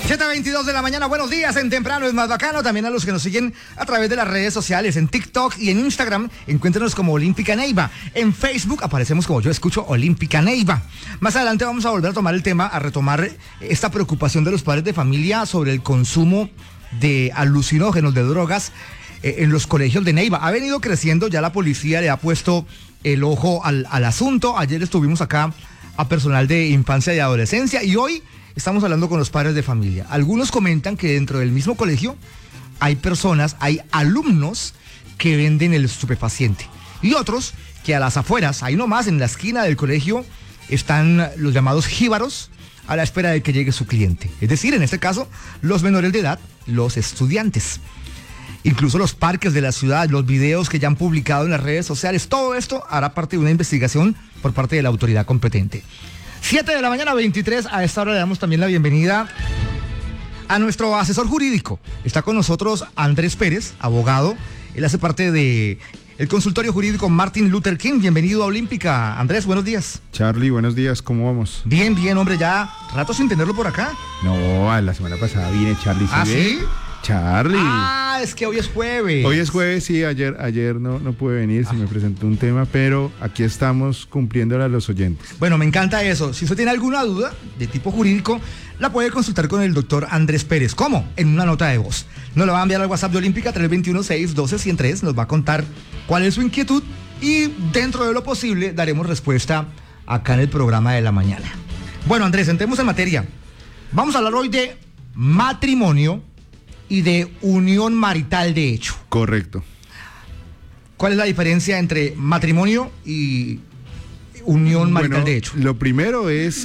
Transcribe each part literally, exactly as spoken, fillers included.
siete veintidós de la mañana, buenos días en Temprano es Más Bacano. También a los que nos siguen a través de las redes sociales, en TikTok y en Instagram, encuéntrenos como Olímpica Neiva. En Facebook aparecemos como Yo Escucho Olímpica Neiva. Más adelante vamos a volver a tomar el tema, a retomar esta preocupación de los padres de familia sobre el consumo de alucinógenos, de drogas, eh, en los colegios de Neiva. Ha venido creciendo, ya la policía le ha puesto el ojo al, al asunto. Ayer estuvimos acá a personal de infancia y adolescencia y hoy estamos hablando con los padres de familia. Algunos comentan que dentro del mismo colegio hay personas, hay alumnos que venden el estupefaciente. Y otros que a las afueras, ahí nomás en la esquina del colegio, están los llamados jíbaros a la espera de que llegue su cliente. Es decir, en este caso, los menores de edad, los estudiantes. Incluso los parques de la ciudad, los videos que ya han publicado en las redes sociales, todo esto hará parte de una investigación por parte de la autoridad competente. siete de la mañana, veintitrés, a esta hora le damos también la bienvenida a nuestro asesor jurídico. Está con nosotros Andrés Pérez, abogado. Él hace parte de el consultorio jurídico Martin Luther King. Bienvenido a Olímpica. Andrés, buenos días. Charlie, buenos días, ¿cómo vamos? Bien, bien, hombre, ya rato sin tenerlo por acá. No, la semana pasada vine, Charlie. ¿Ah, sí? Charlie. Ah, es que hoy es jueves. Hoy es jueves, sí, ayer, ayer no, no pude venir, se me presentó un tema, pero aquí estamos cumpliéndole a los oyentes. Bueno, me encanta eso. Si usted tiene alguna duda de tipo jurídico, la puede consultar con el doctor Andrés Pérez. ¿Cómo? En una nota de voz. Nos la va a enviar al WhatsApp de Olímpica, tres dos uno, seis uno dos, uno cero tres. Nos va a contar cuál es su inquietud y dentro de lo posible daremos respuesta acá en el programa de la mañana. Bueno, Andrés, entremos en materia. Vamos a hablar hoy de matrimonio y de unión marital de hecho. Correcto. ¿Cuál es la diferencia entre matrimonio y unión marital bueno, de hecho? Lo primero es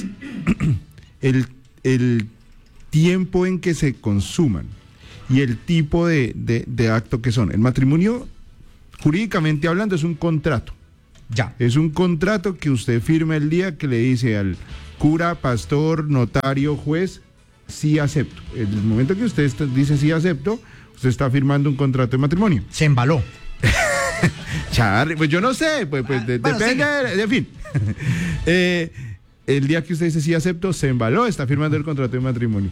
el, el tiempo en que se consuman y el tipo de, de, de acto que son. El matrimonio, jurídicamente hablando, es un contrato. Ya. Es un contrato que usted firma el día que le dice al cura, pastor, notario, juez: sí acepto. En el momento que usted está, dice sí acepto, usted está firmando un contrato de matrimonio. Se embaló. Charlie, pues yo no sé, pues, pues de, bueno, depende, de, de, en fin. eh, el día que usted dice sí acepto, se embaló, está firmando el contrato de matrimonio.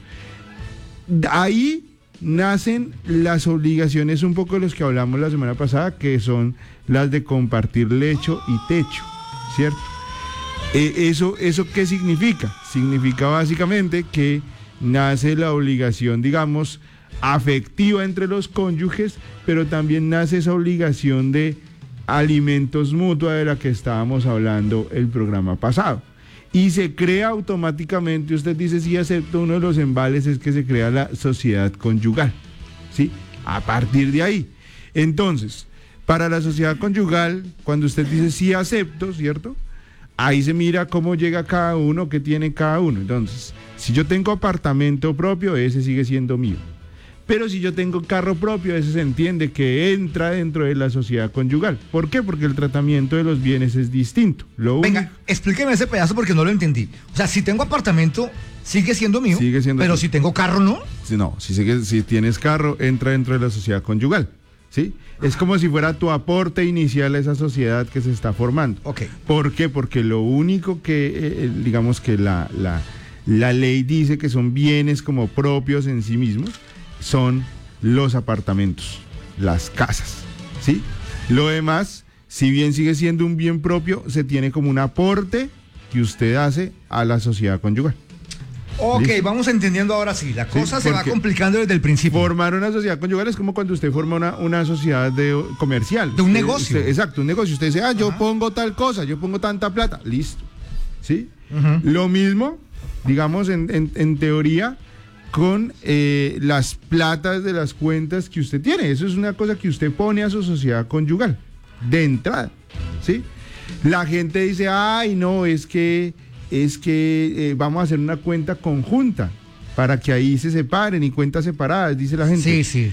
Ahí nacen las obligaciones, un poco de los que hablamos la semana pasada, que son las de compartir lecho y techo, ¿cierto? Eh, eso, ¿Eso qué significa? Significa básicamente que nace la obligación, digamos, afectiva entre los cónyuges, pero también nace esa obligación de alimentos mutua de la que estábamos hablando el programa pasado. Y se crea automáticamente, usted dice sí acepto, uno de los embales es que se crea la sociedad conyugal, ¿sí? A partir de ahí. Entonces, para la sociedad conyugal, cuando usted dice sí acepto, ¿cierto? Ahí se mira cómo llega cada uno, qué tiene cada uno. Entonces, si yo tengo apartamento propio, ese sigue siendo mío. Pero si yo tengo carro propio, ese se entiende que entra dentro de la sociedad conyugal. ¿Por qué? Porque el tratamiento de los bienes es distinto. Lo Venga, único... explíqueme ese pedazo porque no lo entendí. O sea, si tengo apartamento, sigue siendo mío, sigue siendo pero tuyo. Si tengo carro, ¿no? No, si, sigue, si tienes carro, entra dentro de la sociedad conyugal, ¿sí? Es como si fuera tu aporte inicial a esa sociedad que se está formando. Ok. ¿Por qué? Porque lo único que, eh, digamos que la, la, la ley dice que son bienes como propios en sí mismos, son los apartamentos, las casas, ¿sí? Lo demás, si bien sigue siendo un bien propio, se tiene como un aporte que usted hace a la sociedad conyugal. Ok, ¿listo? Vamos entendiendo ahora sí. La cosa Sí, se va complicando desde el principio. Formar una sociedad conyugal es como cuando usted forma una, una sociedad de, comercial. De un Usted- negocio. usted- exacto, un negocio. Usted dice, ah, yo Ajá. pongo tal cosa, yo pongo tanta plata. Listo. ¿Sí? Ujú. Lo mismo, digamos, en, en, en teoría, con eh, las platas de las cuentas que usted tiene. Eso es una cosa que usted pone a su sociedad conyugal, de entrada, ¿sí? La gente dice, ay, no, es que, es que eh, vamos a hacer una cuenta conjunta, para que ahí se separen y cuentas separadas, dice la gente. Sí, sí.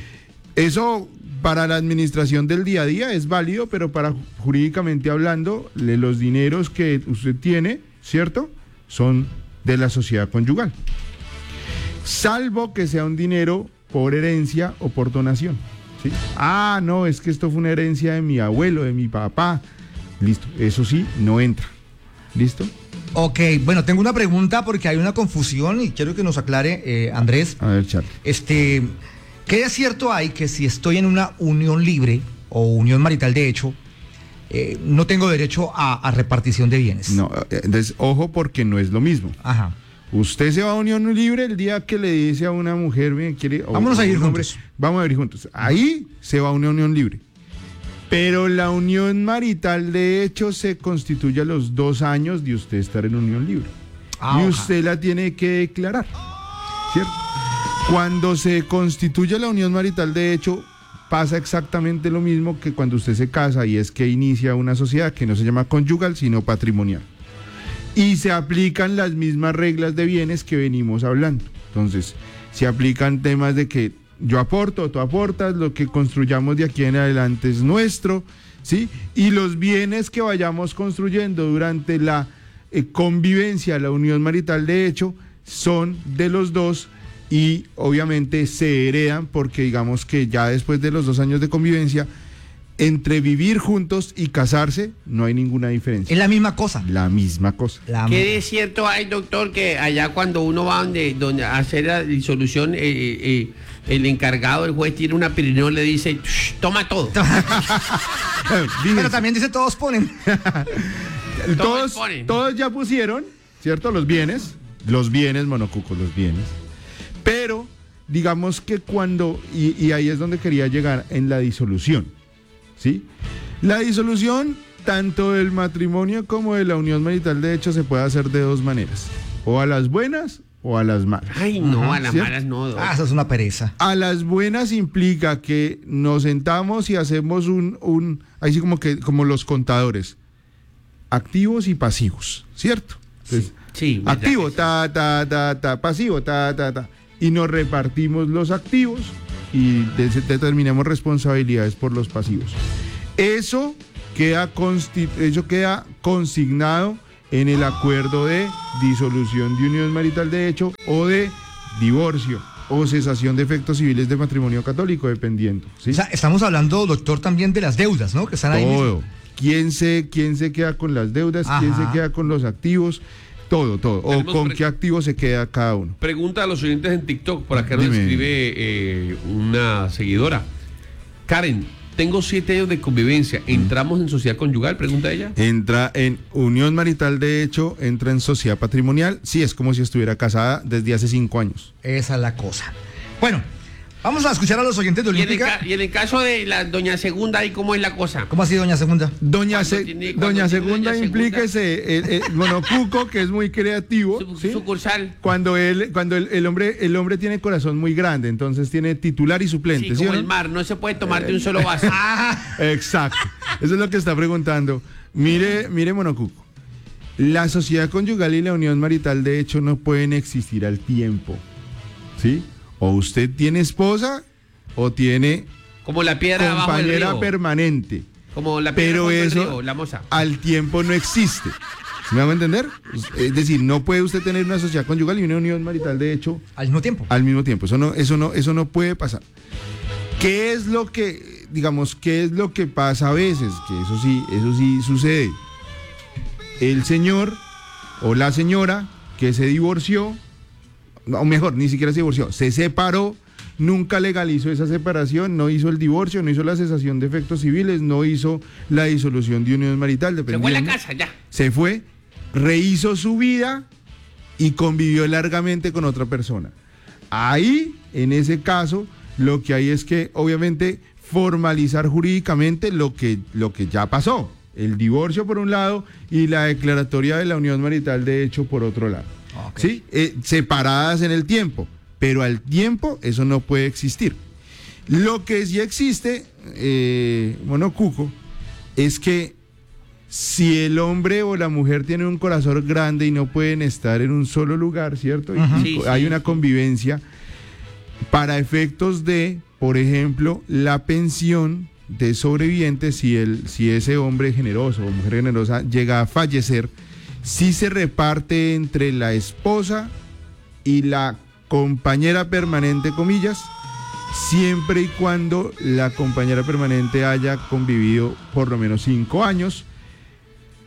Eso para la administración del día a día es válido, pero para jurídicamente hablando, le- los dineros que usted tiene, ¿cierto?, son de la sociedad conyugal. Salvo que sea un dinero por herencia o por donación, ¿sí? Ah, no, es que esto fue una herencia de mi abuelo, de mi papá. Listo, eso sí, no entra. ¿Listo? Ok, bueno, tengo una pregunta porque hay una confusión y quiero que nos aclare, eh, Andrés. A ver, Charlie. Este, ¿qué de cierto hay que si estoy en una unión libre o unión marital de hecho, eh, no tengo derecho a, a repartición de bienes? No, entonces, ojo, porque no es lo mismo. Ajá. Usted se va a unión libre el día que le dice a una mujer, bien, quiere... Vámonos o, a ir un hombre, juntos. Vamos a vivir juntos. Ahí se va a una unión libre. Pero la unión marital, de hecho, se constituye a los dos años de usted estar en unión libre. Ah, y usted la tiene que declarar, ¿cierto? Cuando se constituye la unión marital, de hecho, pasa exactamente lo mismo que cuando usted se casa, y es que inicia una sociedad que no se llama conyugal, sino patrimonial. Y se aplican las mismas reglas de bienes que venimos hablando. Entonces, se aplican temas de que yo aporto, tú aportas, lo que construyamos de aquí en adelante es nuestro, ¿sí? Y los bienes que vayamos construyendo durante la eh, convivencia, la unión marital, de hecho, son de los dos y obviamente se heredan porque digamos que ya después de los dos años de convivencia, entre vivir juntos y casarse, no hay ninguna diferencia. Es la misma cosa. La misma cosa. La ¿Qué mi- de cierto hay, doctor, que allá cuando uno va donde, donde a hacer la disolución, eh, eh, el encargado, el juez, tiene una pirinola y le dice, "Shh, toma todo"? Pero también dice todos ponen. todos, ponen. todos ya pusieron, ¿cierto? Los bienes, los bienes, monocuco, los bienes. Pero, digamos que cuando, y, y ahí es donde quería llegar, en la disolución, ¿sí? La disolución, tanto del matrimonio como de la unión marital, de hecho, se puede hacer de dos maneras. O a las buenas o a las malas. Ay, no, Ajá, a las ¿cierto? malas no, doc. Ah, eso es una pereza. A las buenas implica que nos sentamos y hacemos un, un ahí sí como que, como los contadores, activos y pasivos, ¿cierto? Entonces, Sí, verdad activo, que sí. ta, ta, ta, ta, pasivo, ta, ta, ta. Y nos repartimos los activos y de- determinamos responsabilidades por los pasivos. Eso queda, consti- eso queda consignado en el acuerdo de disolución de unión marital, de hecho, o de divorcio o cesación de efectos civiles de matrimonio católico, dependiendo, ¿sí? O sea, estamos hablando, doctor, también de las deudas, ¿no? Que están ahí. mismo. Todo. ¿Quién se, quién se queda con las deudas? ¿Quién Ajá. se queda con los activos? Todo, todo. O Tenemos con pre- qué activo se queda cada uno. Pregunta a los oyentes en TikTok. Por acá nos Dime. escribe eh, una seguidora. Karen, tengo siete años de convivencia. ¿Entramos en sociedad conyugal? Pregunta ella. Entra en unión marital, de hecho, entra en sociedad patrimonial. Sí, es como si estuviera casada desde hace cinco años. Esa es la cosa. Bueno, vamos a escuchar a los oyentes de Y en, el Olímpica. ca- y en el caso de la doña Segunda, ¿y cómo es la cosa? ¿Cómo así, doña Segunda? Doña, Cuando Se- tiene- cuando doña tiene Segunda doña implica Segunda. ese el, el monocuco que es muy creativo. Su- ¿sí? Sucursal. Cuando él, cuando el, el hombre, el hombre tiene corazón muy grande, entonces tiene titular y suplente, Sí, ¿sí o como no? el mar, no se puede tomar de un solo vaso. Exacto. Eso es lo que está preguntando. Mire, mire, monocuco. La sociedad conyugal y la unión marital, de hecho, no pueden existir al tiempo. ¿Sí? O usted tiene esposa o tiene Como la piedra abajo del compañera río. permanente. Como la piedra Pero abajo del eso río, la moza. al tiempo no existe. ¿Sí me van a entender? Es decir, no puede usted tener una sociedad conyugal y una unión marital, de hecho, Al mismo tiempo. al mismo tiempo. Eso no, eso no, eso no puede pasar. ¿Qué es lo que, digamos, qué es lo que pasa a veces? Que eso sí, eso sí sucede. El señor o la señora que se divorció, o mejor, ni siquiera se divorció, se separó, nunca legalizó esa separación, no hizo el divorcio, no hizo la cesación de efectos civiles, no hizo la disolución de unión marital, Se fue a la dependiendo. casa, ya. Se fue, rehizo su vida y convivió largamente con otra persona. Ahí, en ese caso, lo que hay es que, obviamente, formalizar jurídicamente lo que, lo que ya pasó. El divorcio por un lado y la declaratoria de la unión marital, de hecho, por otro lado. Ok. ¿Sí? Eh, separadas en el tiempo, pero al tiempo eso no puede existir. Lo que sí existe, eh, monocuco, es que si el hombre o la mujer tienen un corazón grande y no pueden estar en un solo lugar, ¿cierto? Y- Ajá. y Sí, hay sí, una sí. convivencia para efectos de, por ejemplo, la pensión de sobrevivientes, si, el, si ese hombre generoso o mujer generosa llega a fallecer, sí se reparte entre la esposa y la compañera permanente, comillas, siempre y cuando la compañera permanente haya convivido por lo menos cinco años.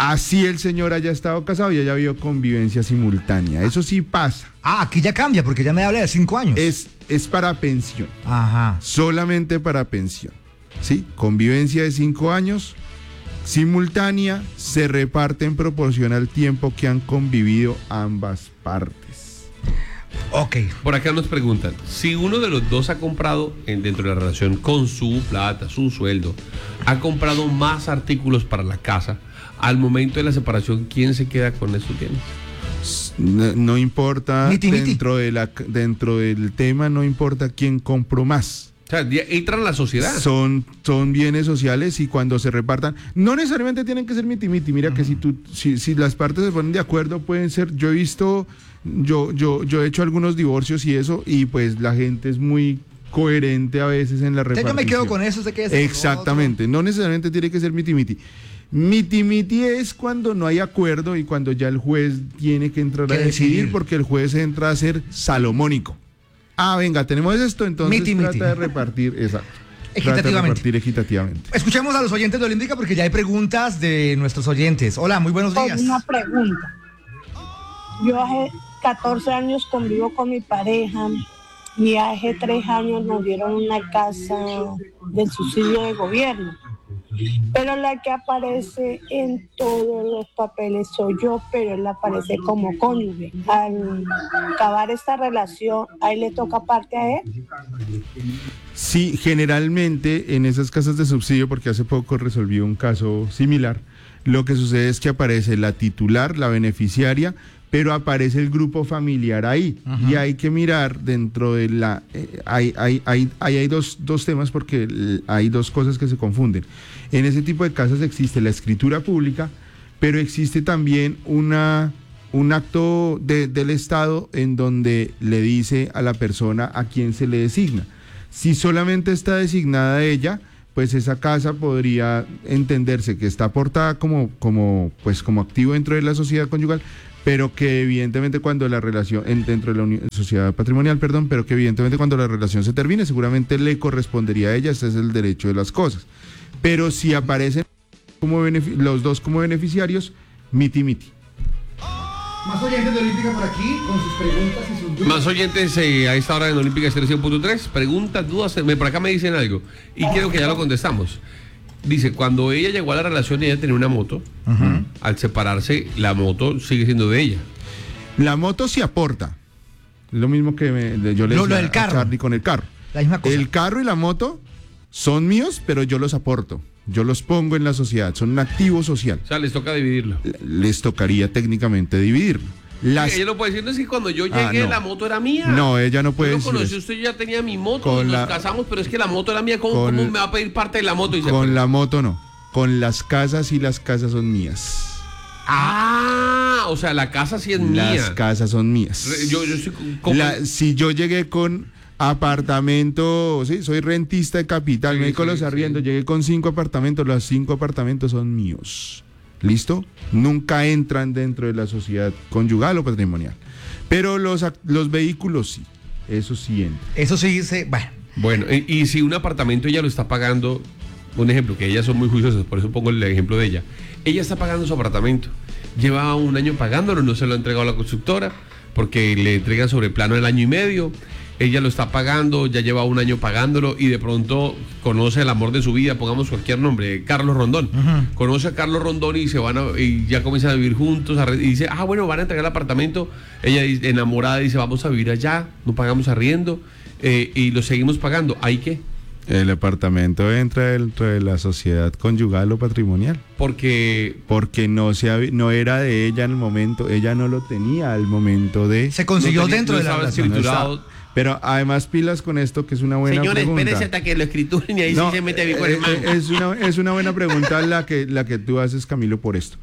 así el señor haya estado casado y haya habido convivencia simultánea. Eso sí pasa. Ah, aquí ya cambia, porque ya me habla de cinco años. Es, es para pensión. Ajá. Solamente para pensión. ¿Sí? Convivencia de cinco años, simultánea, se reparte en proporción al tiempo que han convivido ambas partes. Ok. Por acá nos preguntan, si uno de los dos ha comprado en, dentro de la relación con su plata, su sueldo, ha comprado más artículos para la casa, al momento de la separación, ¿quién se queda con esos bienes? No, no importa, Miti, miti. dentro de la, dentro del tema, no importa quién compró más. O sea, ya entra en la sociedad. Son, son bienes sociales y cuando se repartan, no necesariamente tienen que ser miti-miti. Mira que si tú, si, si las partes se ponen de acuerdo, pueden ser. Yo he visto, yo, yo, yo he hecho algunos divorcios y eso, y pues la gente es muy coherente a veces en la repartición. Yo me quedo con eso, usted queda con Exactamente, no necesariamente tiene que ser miti-miti. Miti-miti es cuando no hay acuerdo y cuando ya el juez tiene que entrar a Que decidir, decidir. porque el juez entra a ser salomónico. Ah, venga, tenemos esto, entonces Miti, trata miti. de repartir, exacto. Trata de Equitativamente. repartir equitativamente. Escuchemos a los oyentes de Olímpica porque ya hay preguntas de nuestros oyentes. Hola, muy buenos días. Una pregunta. Yo hace catorce años convivo con mi pareja y hace tres años nos dieron una casa del subsidio de gobierno. Pero la que aparece en todos los papeles soy yo, pero él aparece como cónyuge. Al acabar esta relación, ahí le toca parte a él. Sí, generalmente en esas casas de subsidio, porque hace poco resolví un caso similar, lo que sucede es que aparece la titular, la beneficiaria, pero aparece el grupo familiar ahí. Uh-huh. Y hay que mirar dentro de la... Eh, hay, hay, hay, hay, hay dos, dos temas porque hay dos cosas que se confunden. En ese tipo de casas existe la escritura pública, pero existe también una, un acto de, del Estado en donde le dice a la persona a quién se le designa. Si solamente está designada ella, pues esa casa podría entenderse que está aportada como, como, pues como activo dentro de la sociedad conyugal, pero que evidentemente cuando la relación, en, dentro de la uni, sociedad patrimonial, perdón, pero que evidentemente cuando la relación se termine, seguramente le correspondería a ella, ese es el derecho de las cosas. Pero si aparecen como los dos como beneficiarios, miti miti. Más oyentes de Olímpica por aquí, con sus preguntas y sus dudas. Más oyentes eh, a esta hora en Olímpica cien punto tres, preguntas, dudas, me, por acá me dicen algo, y quiero que ya lo contestamos. Dice, cuando ella llegó a la relación, ella tenía una moto, uh-huh. Al separarse, la moto sigue siendo de ella. La moto sí aporta, lo mismo que me, yo le lo, decía lo del carro. a Charlie con el carro. La misma cosa. El carro y la moto son míos, pero yo los aporto. Yo los pongo en la sociedad, son un activo social. O sea, les toca dividirlo. Les tocaría técnicamente dividirlo. Las... Ella lo puede decir, no es que cuando yo llegué ah, no. la moto era mía. No, ella no puede yo decir lo conocí, eso. Usted ya tenía mi moto, con nos la... casamos, pero es que la moto era mía. ¿Cómo, con... ¿cómo me va a pedir parte de la moto? Y con se... Pues la moto no, con las casas y las casas son mías. Ah, o sea, la casa sí es mía. Las casas son mías. Yo, yo soy como... la, si yo llegué con apartamento, sí, soy rentista de capital, sí, me dedico a los arriendos, sí. Llegué con cinco apartamentos, los cinco apartamentos son míos. ¿Listo? Nunca entran dentro de la sociedad conyugal o patrimonial. Pero los, los vehículos sí, eso sí entra. Eso sí, se, bueno. Bueno, y, y si un apartamento ella lo está pagando, un ejemplo, que ellas son muy juiciosas, por eso pongo el ejemplo de ella. Ella está pagando su apartamento, lleva un año pagándolo, no se lo ha entregado a la constructora, porque le entregan sobre plano el año y medio. Ella lo está pagando, ya lleva un año pagándolo y de pronto conoce el amor de su vida, pongamos cualquier nombre, Carlos Rondón. Uh-huh. Conoce a Carlos Rondón y se van a, y ya comienzan a vivir juntos a, y dice, ah, bueno, van a entregar el apartamento. Ella enamorada dice, vamos a vivir allá, no pagamos arriendo eh, y lo seguimos pagando. ¿Ahí qué? El apartamento entra dentro de la sociedad conyugal o patrimonial. Porque porque no se no era de ella en el momento, ella no lo tenía al momento de... Se consiguió no tenía, dentro no de la relación. escriturado. Pero además pilas con esto, que es una buena Señores, pregunta. espérese hasta que lo escrituren y ahí no, sí se mete bien con eh, el man. Es una, es una buena pregunta la que, la que tú haces, Camilo, por esto.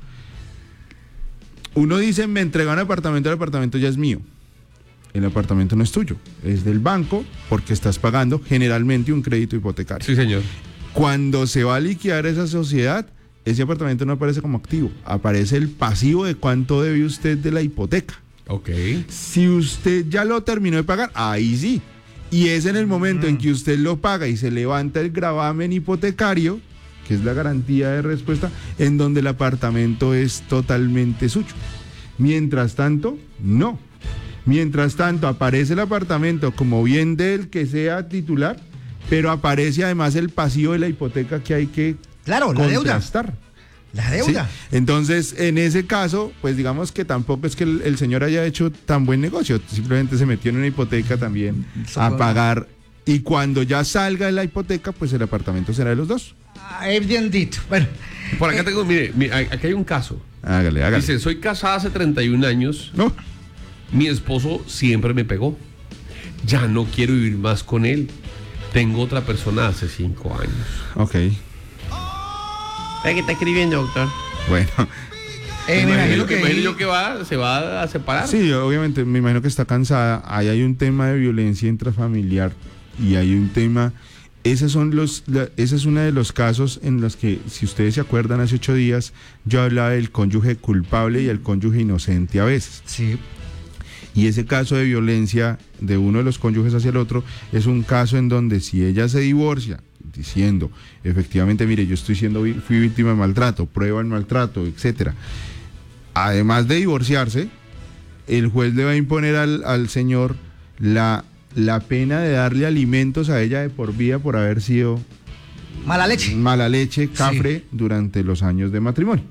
Uno dice, me entregan un apartamento, el apartamento ya es mío. El apartamento no es tuyo, es del banco porque estás pagando generalmente un crédito hipotecario. Sí, señor. Cuando se va a liquidar esa sociedad, ese apartamento no aparece como activo, aparece el pasivo de cuánto debe usted de la hipoteca. Ok. Si usted ya lo terminó de pagar, ahí sí. Y es en el momento mm. en que usted lo paga y se levanta el gravamen hipotecario, que es la garantía de respuesta, en donde el apartamento es totalmente suyo. Mientras tanto, no. Mientras tanto, aparece el apartamento como bien del que sea titular, pero aparece además el pasivo de la hipoteca que hay que Claro, la deuda. contrastar. La deuda. Sí. Entonces, en ese caso, pues digamos que tampoco es que el, el señor haya hecho tan buen negocio, simplemente se metió en una hipoteca también a pagar, y cuando ya salga de la hipoteca, pues el apartamento será de los dos. Ah, bien dicho. Bueno. Por acá eh, tengo, mire, mire, aquí hay un caso. Hágale, hágale. Dice, soy casada hace treinta y un años. No. Mi esposo siempre me pegó. Ya no quiero vivir más con él. Tengo otra persona hace cinco años. Ok. ¿Qué está escribiendo, doctor? Bueno. eh, me imagino que, me imagino yo que va, se va a separar. Sí, obviamente, me imagino que está cansada. Ahí hay un tema de violencia intrafamiliar y hay un tema... Esos son los, la, ese es uno de los casos en los que, si ustedes se acuerdan, hace ocho días yo hablaba del cónyuge culpable y el cónyuge inocente a veces. Sí. Y ese caso de violencia de uno de los cónyuges hacia el otro es un caso en donde si ella se divorcia diciendo, efectivamente, mire, yo estoy siendo, fui víctima de maltrato, prueba el maltrato, etcétera. Además de divorciarse, el juez le va a imponer al, al señor la, la pena de darle alimentos a ella de por vida por haber sido Mala leche. mala leche, cafre, Sí. durante los años de matrimonio.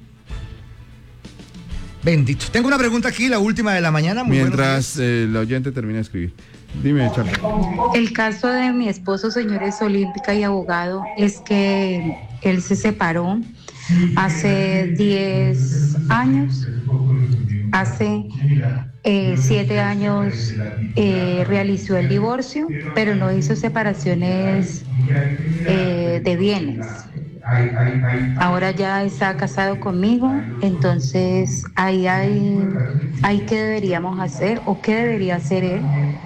Bendito. Tengo una pregunta aquí, la última de la mañana. Muy Mientras buenos días. eh, la oyente termina de escribir. Dime, Charlie. El caso de mi esposo, señor, es olímpica y abogado, es que él se separó hace diez años. Hace eh, siete años eh, realizó el divorcio, pero no hizo separaciones eh, de bienes. Ahora ya está casado conmigo, entonces ahí hay, hay qué deberíamos hacer o qué debería hacer él.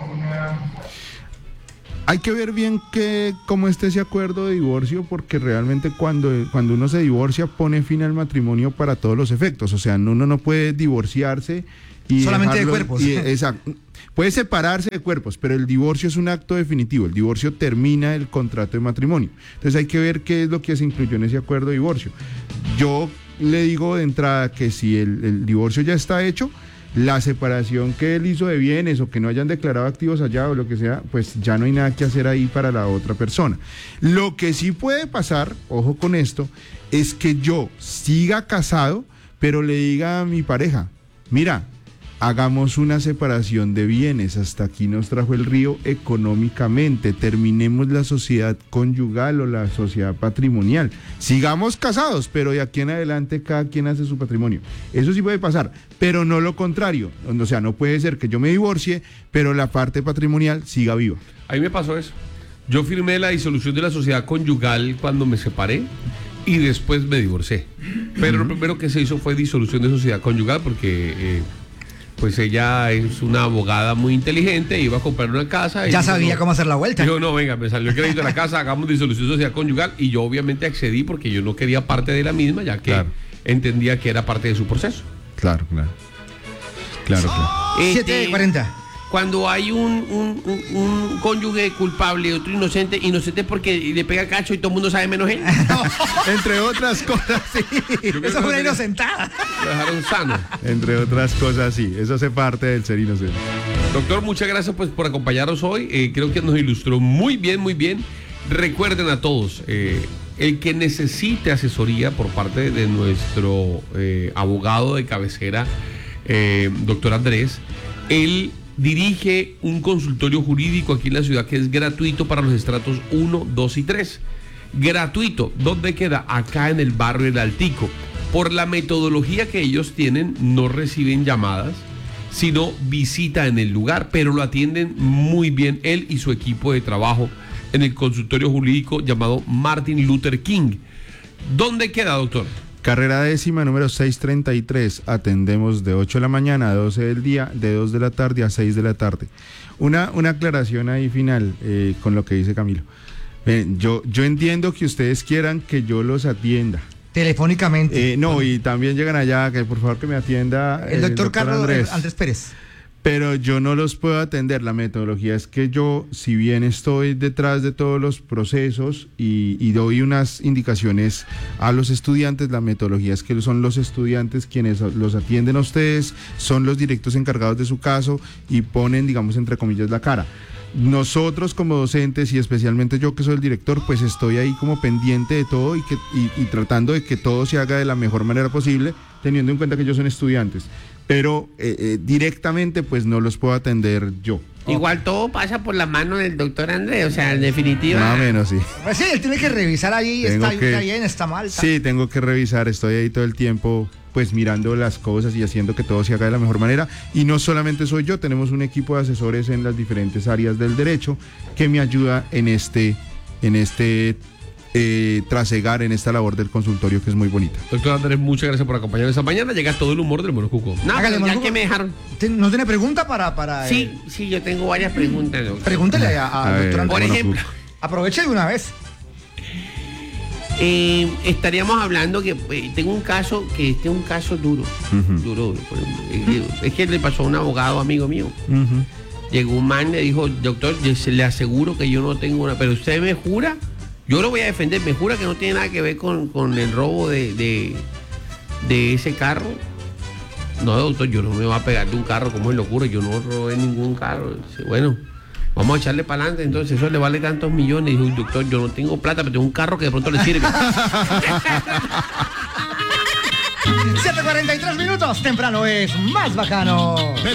Hay que ver bien que, cómo esté ese acuerdo de divorcio, porque realmente cuando, cuando uno se divorcia pone fin al matrimonio para todos los efectos. O sea, uno no puede divorciarse y solamente de dejarlo- cuerpos. y- exacto. Puede separarse de cuerpos, pero el divorcio es un acto definitivo. El divorcio termina el contrato de matrimonio. Entonces hay que ver qué es lo que se incluyó en ese acuerdo de divorcio. Yo le digo de entrada que si el, el divorcio ya está hecho, la separación que él hizo de bienes o que no hayan declarado activos allá o lo que sea, pues ya no hay nada que hacer ahí para la otra persona. Lo que sí puede pasar, ojo con esto, es que yo siga casado, pero le diga a mi pareja, mira, hagamos una separación de bienes, hasta aquí nos trajo el río económicamente, terminemos la sociedad conyugal o la sociedad patrimonial, sigamos casados, pero de aquí en adelante cada quien hace su patrimonio. Eso sí puede pasar, pero no lo contrario, o sea, no puede ser que yo me divorcie, pero la parte patrimonial siga viva. A mí me pasó eso. Yo firmé la disolución de la sociedad conyugal cuando me separé y después me divorcié. Pero lo primero que se hizo fue disolución de sociedad conyugal porque eh, pues ella es una abogada muy inteligente, iba a comprar una casa. Y Ya dijo, sabía no. cómo hacer la vuelta. Dijo, no, venga, me salió el crédito de la casa, hagamos disolución de sociedad conyugal. Y yo obviamente accedí porque yo no quería parte de la misma, ya que Claro. entendía que era parte de su proceso. Claro, claro. Claro, claro. siete cuarenta. Cuando hay un, un, un, un cónyuge culpable y otro inocente, inocente porque le pega cacho y todo el mundo sabe menos él. Entre otras cosas, sí. Yo creo Eso que fue una lo inocentada. Lo dejaron sano. Entre otras cosas, sí. Eso hace parte del ser inocente. Doctor, muchas gracias pues por acompañarnos hoy. Eh, creo que nos ilustró muy bien, muy bien. Recuerden a todos, eh, el que necesite asesoría por parte de nuestro eh, abogado de cabecera, eh, doctor Andrés, él dirige un consultorio jurídico aquí en la ciudad que es gratuito para los estratos uno, dos y tres. Gratuito. ¿Dónde queda? Acá en el barrio del Altico. Por la metodología que ellos tienen, no reciben llamadas, sino visita en el lugar, pero lo atienden muy bien él y su equipo de trabajo en el consultorio jurídico llamado Martin Luther King. ¿Dónde queda, doctor? Carrera décima, número seiscientos treinta y tres. Atendemos de ocho de la mañana a doce del día, de dos de la tarde a seis de la tarde. Una, una aclaración ahí final eh, con lo que dice Camilo. Miren, yo, yo entiendo que ustedes quieran que yo los atienda. Telefónicamente. Eh, no, y también llegan allá, que por favor que me atienda el doctor Carlos Andrés. Andrés Pérez. pero yo no los puedo atender. La metodología es que yo, si bien estoy detrás de todos los procesos y, y doy unas indicaciones a los estudiantes, la metodología es que son los estudiantes quienes los atienden a ustedes, son los directos encargados de su caso y ponen, digamos, entre comillas, la cara. Nosotros como docentes y especialmente yo que soy el director, pues estoy ahí como pendiente de todo y, que, y, y tratando de que todo se haga de la mejor manera posible, teniendo en cuenta que ellos son estudiantes, pero eh, eh, directamente pues no los puedo atender yo. Igual todo pasa por la mano del doctor Andrés, o sea, en definitiva. Más o menos, sí. Pues sí, él tiene que revisar ahí, Tengo está, que- está bien, está mal. está- Sí, tengo que revisar, estoy ahí todo el tiempo pues mirando las cosas y haciendo que todo se haga de la mejor manera. Y no solamente soy yo, tenemos un equipo de asesores en las diferentes áreas del derecho que me ayuda en este, en este eh, trasegar, en esta labor del consultorio que es muy bonita. Doctor Andrés, muchas gracias por acompañarnos esta mañana. Llega todo el humor del Mono Cuco. No, Hágale, pero ya Manuco. que me dejaron. ¿Ten- ¿No tiene pregunta para...? para Sí, eh, sí, yo tengo varias preguntas, doctor. pregúntele a- a- A al ver, doctor Por Andrés. Mono ejemplo, Cuco. Aproveche de una vez. eh, estaríamos hablando que eh, tengo un caso, que este es un caso duro, Ujú. duro, duro. por ejemplo. Eh, Es que le pasó a un abogado amigo mío. Ujú. Llegó un man, le dijo, doctor, yo se- le aseguro que yo no tengo una, pero usted me jura, yo lo voy a defender, me jura que no tiene nada que ver con, con el robo de, de, de ese carro. No, doctor, yo no me voy a pegar de un carro, como es locura, yo no robé ningún carro. Dice, bueno, vamos a echarle para adelante, entonces eso le vale tantos millones. Dijo, doctor, yo no tengo plata, pero tengo un carro que de pronto le sirve. siete cuarenta y tres minutos, temprano es más bacano.